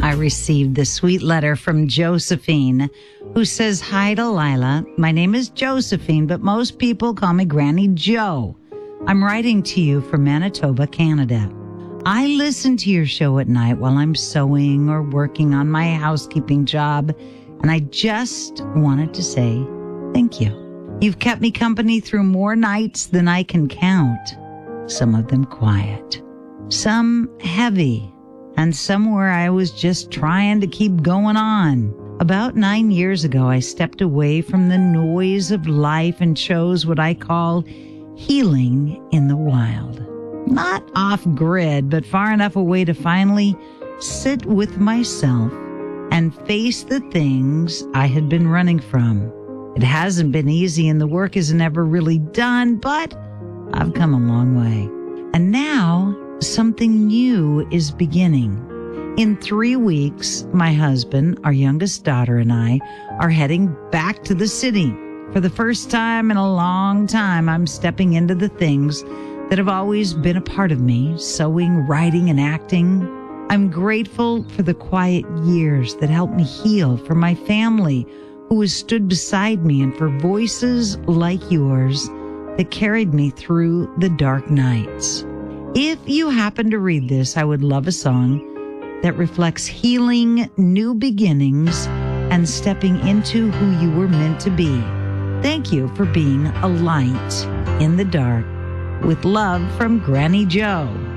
I received the sweet letter from Josephine, who says, "Hi, Delilah. My name is Josephine, but most people call me Granny Joe. I'm writing to you from Manitoba, Canada. I listen to your show at night while I'm sewing or working on my housekeeping job, and I just wanted to say thank you. You've kept me company through more nights than I can count, some of them quiet, some heavy, and some where I was just trying to keep going on. About 9 years ago, I stepped away from the noise of life and chose what I call healing in the wild. Not off grid, but far enough away to finally sit with myself and face the things I had been running from. It hasn't been easy and the work isn't ever really done, but I've come a long way. And now something new is beginning. In 3 weeks, my husband, our youngest daughter, and I are heading back to the city. For the first time in a long time, I'm stepping into the things that have always been a part of me, sewing, writing, and acting. I'm grateful for the quiet years that helped me heal, for my family who has stood beside me, and for voices like yours that carried me through the dark nights. If you happen to read this, I would love a song that reflects healing, new beginnings, and stepping into who you were meant to be. Thank you for being a light in the dark. With love from Granny Joe."